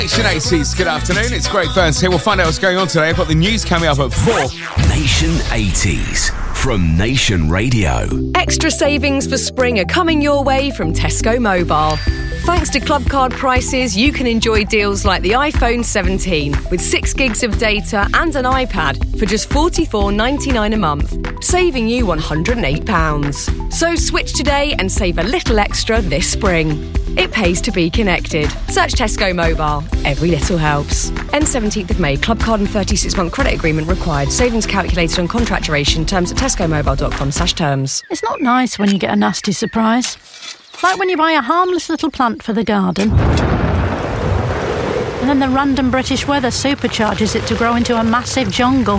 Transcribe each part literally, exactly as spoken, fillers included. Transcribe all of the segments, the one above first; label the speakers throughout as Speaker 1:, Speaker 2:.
Speaker 1: Nation eighties, good afternoon, it's Greg Burns here. We'll find out what's going on today. I've got the news coming up at four.
Speaker 2: Nation eighties from Nation Radio.
Speaker 3: Extra savings for spring are coming your way from Tesco Mobile. Thanks to Club Card prices, you can enjoy deals like the iPhone seventeen with six gigs of data and an iPad for just forty-four pounds ninety-nine a month, saving you one hundred eight pounds. So switch today and save a little extra this spring. It pays to be connected. Search Tesco Mobile. Every little helps. End seventeenth of May. Club Card and thirty-six month credit agreement required. Savings calculated on contract duration. Terms at tescomobile.com slash terms.
Speaker 4: It's not nice when you get a nasty surprise. Like when you buy a harmless little plant for the garden. And then the random British weather supercharges it to grow into a massive jungle.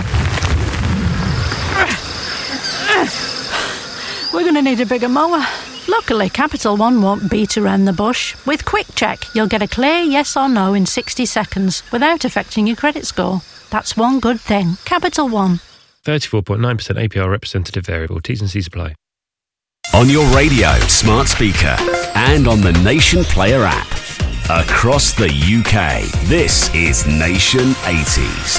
Speaker 4: We're going to need a bigger mower. Luckily, Capital One won't beat around the bush. With Quick Check, you'll get a clear yes or no in sixty seconds without affecting your credit score. That's one good thing. Capital One.
Speaker 5: thirty-four point nine percent A P R representative variable. T's and C's apply.
Speaker 2: On your radio, smart speaker, and on the Nation Player app. Across the U K, this is Nation eighties.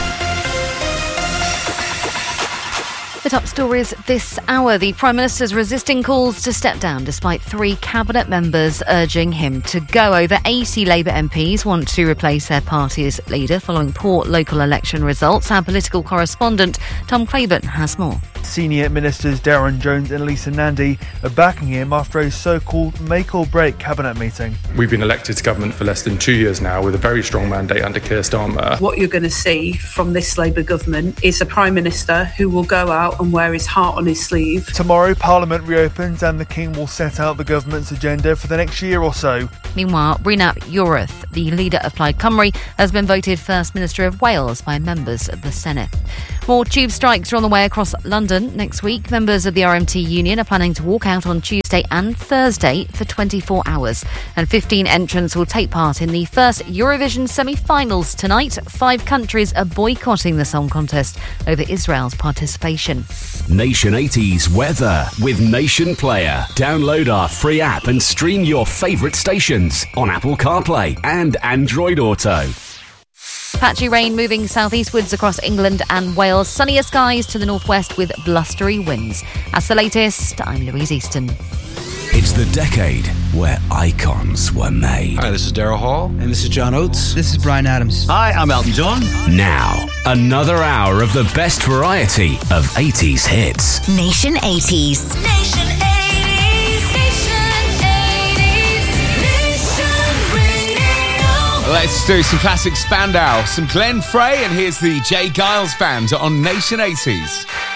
Speaker 6: The top stories this hour. The Prime Minister's resisting calls to step down despite three cabinet members urging him to go. Over eighty Labour M Ps want to replace their party's leader following poor local election results. Our political correspondent Tom Claiborne has more.
Speaker 7: Senior Ministers Darren Jones and Lisa Nandy are backing him after a so-called make-or-break cabinet meeting.
Speaker 8: We've been elected to government for less than two years now with a very strong mandate under Keir Starmer.
Speaker 9: What you're going to see from this Labour government is a Prime Minister who will go out and wear his heart on his sleeve.
Speaker 7: Tomorrow, Parliament reopens and the King will set out the government's agenda for the next year or so.
Speaker 6: Meanwhile, Rhonab Iorwerth, the leader of Plaid Cymru, has been voted First Minister of Wales by members of the Senedd. More tube strikes are on the way across London next week. Members of the R M T union are planning to walk out on Tuesday and Thursday for twenty-four hours. And fifteen entrants will take part in the first Eurovision semi-finals tonight. Five countries are boycotting the song contest over Israel's participation.
Speaker 2: Nation eighties weather with Nation Player. Download our free app and stream your favourite stations on Apple CarPlay and Android Auto.
Speaker 6: Patchy rain moving southeastwards across England and Wales. Sunnier skies to the northwest with blustery winds. That's the latest. I'm Louise Easton.
Speaker 2: It's the decade where icons were made.
Speaker 10: Hi, this is Daryl Hall.
Speaker 11: And this is John Oates.
Speaker 12: This is Bryan Adams.
Speaker 11: Hi, I'm Elton John.
Speaker 2: Now, another hour of the best variety of eighties hits.
Speaker 13: Nation eighties. Nation eighties. Nation eighties. Nation Radio.
Speaker 1: Let's do some classic Spandau, some Glenn Frey, and here's the Jay Giles Band on Nation eighties.